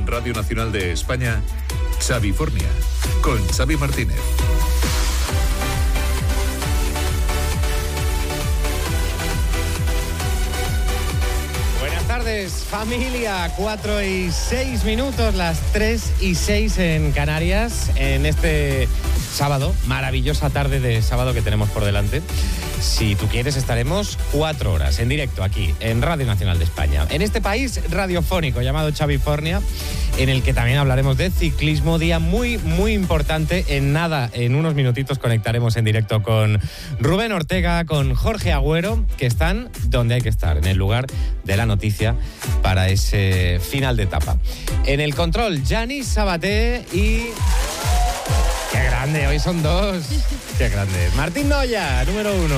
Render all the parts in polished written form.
Radio Nacional de España, Xavi Fornia, con Xavi Martínez. Buenas tardes, familia. 4:06, las 3:06 en Canarias, en este sábado, maravillosa tarde de sábado que tenemos por delante. Si tú quieres, estaremos 4 horas en directo aquí, en Radio Nacional de España, en este país radiofónico llamado Xavi Fornia, en el que también hablaremos de ciclismo, día muy, muy importante. En nada, en unos minutitos conectaremos en directo con Rubén Ortega, con Jorge Agüero, que están donde hay que estar, en el lugar de la noticia para ese final de etapa. En el control, Yanis Sabaté y... ¡Qué grande! Hoy son 2. ¡Qué grande! Martín Noya, número 1.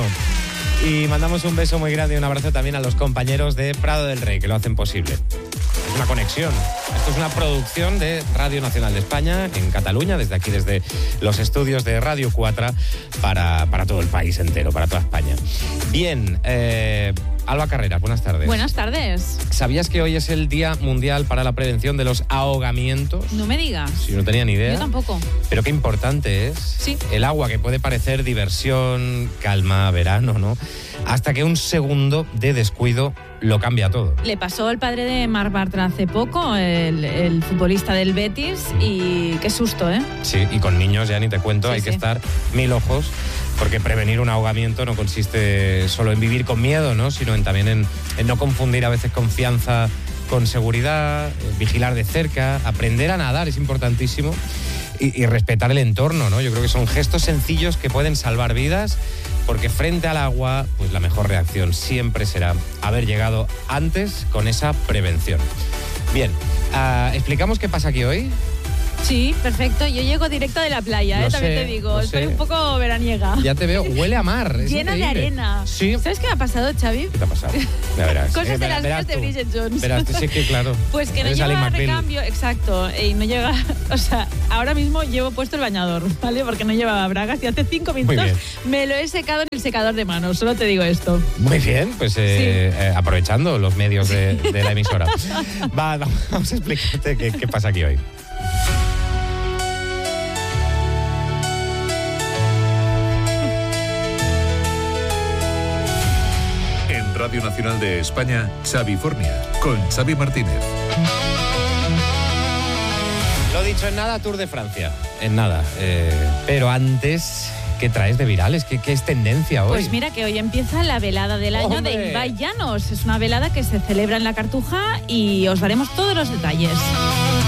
Y mandamos un beso muy grande y un abrazo también a los compañeros de Prado del Rey, que lo hacen posible. Es una conexión. Esto es una producción de Radio Nacional de España en Cataluña, desde aquí, desde los estudios de Radio 4 para todo el país entero, para toda España. Bien, Alba Carreras, buenas tardes. Buenas tardes. ¿Sabías que hoy es el Día Mundial para la Prevención de los Ahogamientos? No me digas. Sí, no tenía ni idea. Yo tampoco. Pero qué importante es. Sí. El agua, que puede parecer diversión, calma, verano, ¿no? Hasta que un segundo de descuido lo cambia todo. Le pasó al padre de Marc Bartra hace poco, el futbolista del Betis, y qué susto, ¿eh? Sí, y con niños ya ni te cuento, Sí, hay que sí. estar 1000 ojos, porque prevenir un ahogamiento no consiste solo en vivir con miedo, ¿no? Sino también en no confundir a veces confianza con seguridad, vigilar de cerca, aprender a nadar es importantísimo, y respetar el entorno, ¿no? Yo creo que son gestos sencillos que pueden salvar vidas, porque frente al agua, pues la mejor reacción siempre será haber llegado antes con esa prevención. Bien, ¿explicamos qué pasa aquí hoy? Sí, perfecto. Yo llego directo de la playa, Lo también sé, te digo. lo Estoy sé. un poco veraniega. Ya te veo, huele a mar. Es Llena de increíble. arena. Sí. ¿Sabes qué me ha pasado, Xavi? ¿Qué te ha pasado? Ya verás. Cosas de las verás mías de tú. Bridget Jones. Verás, sí que claro. Pues que no Eres Ali lleva McBeal. recambio, exacto, y no llega, o sea, ahora mismo llevo puesto el bañador, ¿vale? Porque no llevaba bragas y hace 5 minutos bien. me lo he secado en el secador de manos, solo te digo esto. Muy bien, pues aprovechando los medios de la emisora. Vamos a explicarte qué pasa aquí hoy. En Radio Nacional de España, Xavi Fornia, con Xavi Martínez. Lo dicho, en nada, Tour de Francia. En nada. Pero antes, ¿qué traes de virales? ¿Qué es tendencia hoy? Pues mira que hoy empieza la velada del año ¡Hombre! de Ibai Llanos. Es una velada que se celebra en la Cartuja y os daremos todos los detalles.